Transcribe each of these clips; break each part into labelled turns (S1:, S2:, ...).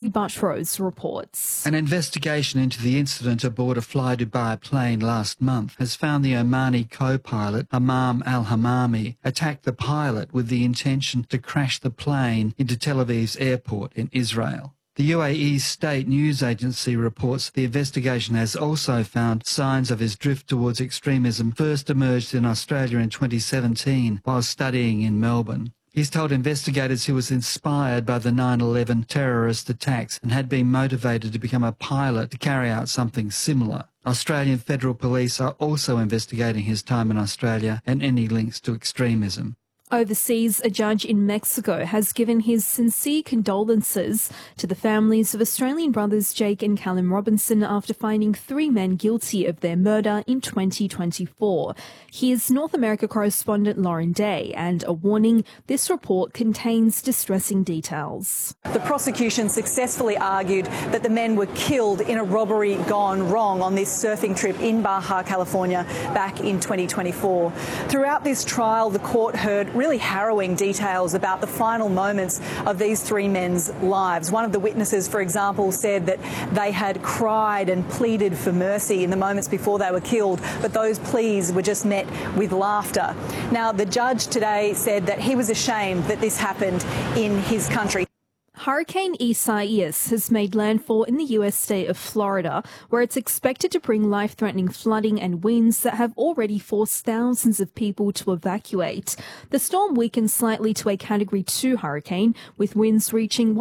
S1: Buttrose reports.
S2: An investigation into the incident aboard a Fly Dubai plane last month has found the Omani co-pilot, Amam Al-Hamami, attacked the pilot with the intention to crash the plane into Tel Aviv's airport in Israel. The UAE's state news agency reports the investigation has also found signs of his drift towards extremism first emerged in Australia in 2017 while studying in Melbourne. He's told investigators he was inspired by the 9/11 terrorist attacks and had been motivated to become a pilot to carry out something similar. Australian Federal Police are also investigating his time in Australia and any links to extremism.
S1: Overseas, a judge in Mexico has given his sincere condolences to the families of Australian brothers Jake and Callum Robinson after finding 3 men guilty of their murder in 2024. Here's North America correspondent Lauren Day, and a warning, this report contains distressing details.
S3: The prosecution successfully argued that the men were killed in a robbery gone wrong on this surfing trip in Baja, California, back in 2024. Throughout this trial, the court heard really harrowing details about the final moments of these 3 men's lives. One of the witnesses, for example, said that they had cried and pleaded for mercy in the moments before they were killed, but those pleas were just met with laughter. Now, the judge today said that he was ashamed that this happened in his country.
S1: Hurricane Isaias has made landfall in the U.S. state of Florida, where it's expected to bring life-threatening flooding and winds that have already forced thousands of people to evacuate. The storm weakened slightly to a Category 2 hurricane, with winds reaching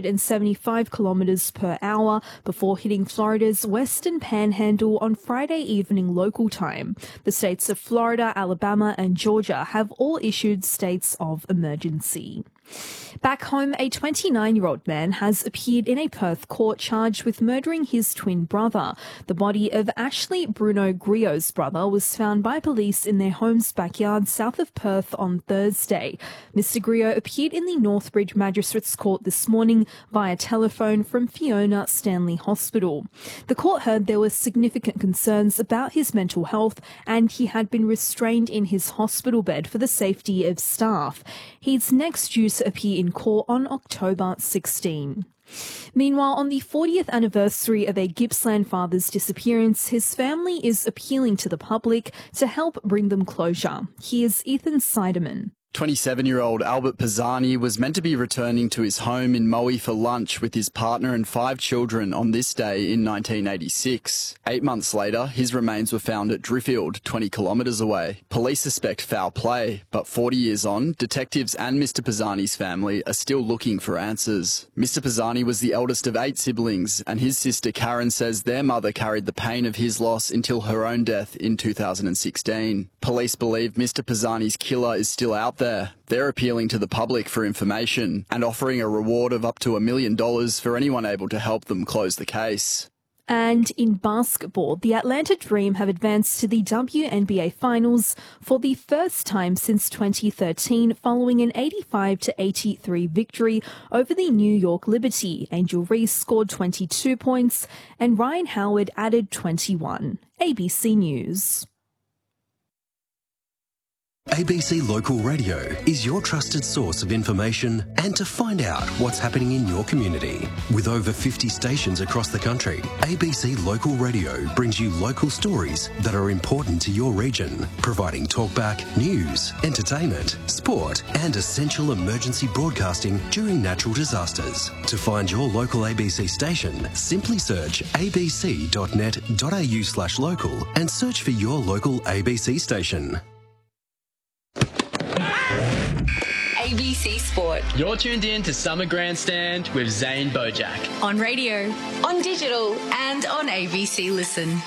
S1: 175 kilometres per hour before hitting Florida's western panhandle on Friday evening local time. The states of Florida, Alabama and Georgia have all issued states of emergency. Back home, a 29-year-old man has appeared in a Perth court charged with murdering his twin brother. The body of Ashley Bruno Griot's brother was found by police in their home's backyard south of Perth on Thursday. Mr. Griot appeared in the Northbridge Magistrates Court this morning via telephone from Fiona Stanley Hospital. The court heard there were significant concerns about his mental health and he had been restrained in his hospital bed for the safety of staff. He's next due to appear in court on October 16. Meanwhile, on the 40th anniversary of a Gippsland father's disappearance, his family is appealing to the public to help bring them closure. Here's Ethan Seidemann.
S4: 27-year-old Albert Pisani was meant to be returning to his home in Maui for lunch with his partner and 5 children on this day in 1986. 8 months later, his remains were found at Driffield, 20 kilometres away. Police suspect foul play, but 40 years on, detectives and Mr. Pisani's family are still looking for answers. Mr. Pisani was the eldest of 8 siblings, and his sister Karen says their mother carried the pain of his loss until her own death in 2016. Police believe Mr. Pisani's killer is still out there. They're appealing to the public for information and offering a reward of up to $1 million for anyone able to help them close the case.
S1: And in basketball, the Atlanta Dream have advanced to the WNBA Finals for the first time since 2013 following an 85-83 victory over the New York Liberty. Angel Reese scored 22 points and Ryan Howard added 21. ABC News.
S5: ABC Local Radio is your trusted source of information and to find out what's happening in your community. With over 50 stations across the country, ABC Local Radio brings you local stories that are important to your region, providing talkback, news, entertainment, sport and essential emergency broadcasting during natural disasters. To find your local ABC station, simply search abc.net.au/local and search for your local ABC station.
S6: ABC Sport.
S7: You're tuned in to Summer Grandstand with Zane Bojack.
S6: On radio, on digital, and on ABC Listen.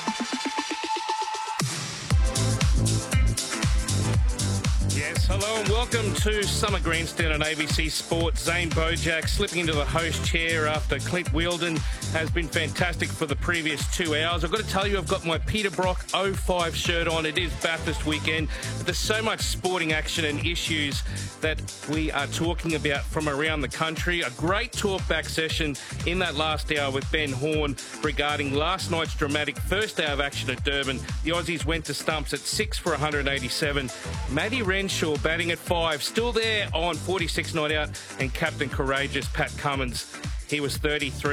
S8: Yes, hello and welcome to Summer Grandstand on ABC Sport. Zane Bojack slipping into the host chair after Clint Wheeldon has been fantastic for the previous 2 hours. I've got to tell you, I've got my Peter Brock 05 shirt on. It is Bathurst weekend, but there's so much sporting action and issues that we are talking about from around the country. A great talk-back session in that last hour with Ben Horn regarding last night's dramatic first day of action at Durban. The Aussies went to stumps at 6 for 187. Matty Renshaw batting at 5, still there on 46 not out, and captain courageous Pat Cummins. He was 33.